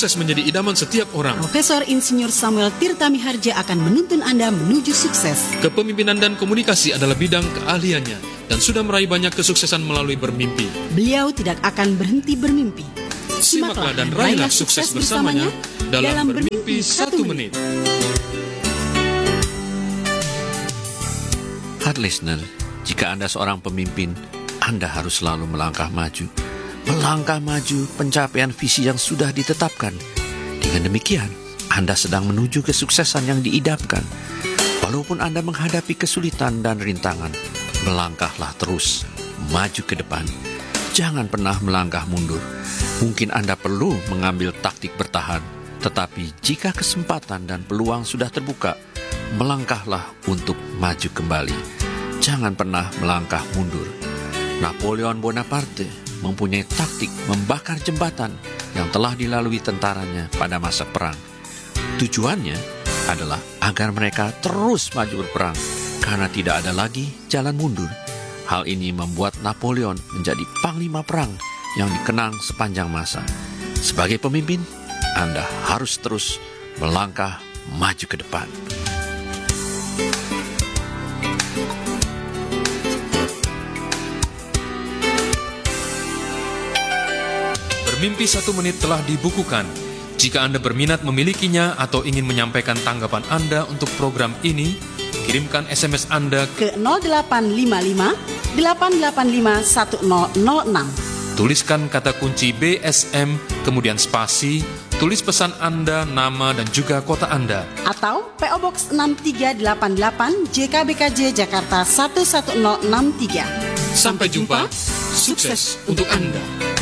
sukses menjadi idaman setiap orang. Profesor Insinyur Samuel Tirta Miharja akan menuntun Anda menuju sukses. Kepemimpinan dan komunikasi adalah bidang keahliannya dan sudah meraih banyak kesuksesan melalui bermimpi. Beliau tidak akan berhenti bermimpi. Simaklah dan raihlah sukses bersamanya dalam Bermimpi 1 Menit. Hard listener, jika Anda seorang pemimpin, Anda harus selalu melangkah maju. Melangkah maju pencapaian visi yang sudah ditetapkan. Dengan demikian, Anda sedang menuju kesuksesan yang diidamkan. Walaupun Anda menghadapi kesulitan dan rintangan, melangkahlah terus, maju ke depan. Jangan pernah melangkah mundur. Mungkin Anda perlu mengambil taktik bertahan, tetapi jika kesempatan dan peluang sudah terbuka, melangkahlah untuk maju kembali. Jangan pernah melangkah mundur. Napoleon Bonaparte mempunyai taktik membakar jembatan yang telah dilalui tentaranya pada masa perang. Tujuannya adalah agar mereka terus maju berperang karena tidak ada lagi jalan mundur. Hal ini membuat Napoleon menjadi panglima perang yang dikenang sepanjang masa. Sebagai pemimpin, Anda harus terus melangkah maju ke depan. Bermimpi 1 Menit telah dibukukan. Jika Anda berminat memilikinya atau ingin menyampaikan tanggapan Anda untuk program ini, kirimkan SMS Anda ke 0855 885 1006. Tuliskan kata kunci BSM, kemudian spasi, tulis pesan Anda, nama dan juga kota Anda. Atau PO Box 6388 JKBKJ Jakarta 11063. Sampai jumpa, sukses untuk Anda.